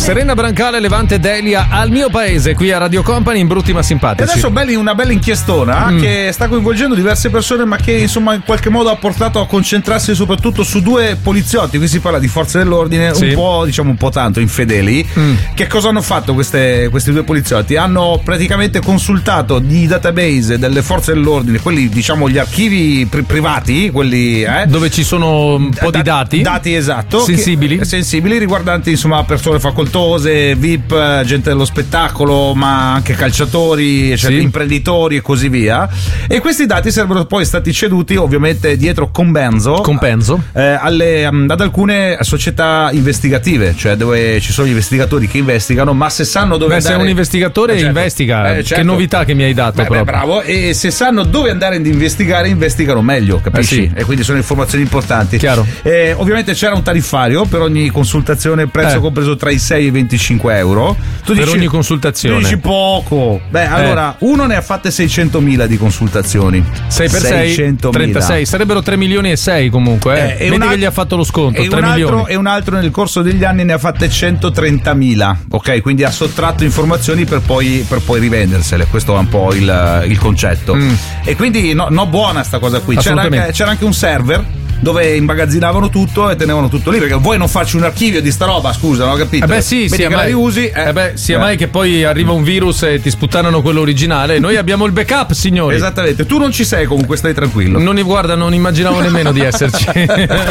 Serena Brancale, Levante Delia al mio paese, qui a Radio Company, in brutti ma simpatici. E adesso una bella inchiestona che sta coinvolgendo diverse persone, ma che insomma in qualche modo ha portato a concentrarsi soprattutto su due poliziotti. Qui si parla di forze dell'ordine, sì, un po' tanto infedeli. Che cosa hanno fatto questi due poliziotti? Hanno praticamente consultato i database delle forze dell'ordine, quelli diciamo gli archivi privati, quelli dove ci sono un po' di dati esatto, sensibili riguardanti insomma persone facoltose, VIP, gente dello spettacolo, ma anche calciatori, eccetera, imprenditori e così via. E questi dati sarebbero poi stati ceduti ovviamente dietro compenso ad alcune società investigative, cioè dove ci sono gli investigatori che investigano, ma se sanno dove andare. Se è un investigatore investiga, certo. Che novità che mi hai dato. Bravo. E se sanno dove andare ad investigare, investigano meglio, capisci? E quindi sono informazioni importanti. Chiaro. Ovviamente c'era un tariffario per ogni consultazione, prezzo compreso tra i 6 e i 25 euro. Per ogni consultazione. Tu dici poco. Allora, uno ne ha fatte 600.000 di consultazioni. 6 per 6, 36. Sarebbero 3 milioni e 6 comunque. Vedi che gli ha fatto lo sconto, 3 milioni. E un altro nel corso degli anni ne ha fatte 130.000. Ok, quindi ha sottratto informazioni per poi rivendersele. Questo è un po' il concetto. E quindi no buona sta cosa qui. C'era anche un server dove immagazzinavano tutto e tenevano tutto lì, perché vuoi non farci un archivio di sta roba, scusa, non ho capito. Sia mai, riusi, sia mai che poi arriva un virus e ti sputtanano quello originale. Noi abbiamo il backup, signori. Esattamente, tu non ci sei, comunque stai tranquillo. Non immaginavo nemmeno di esserci.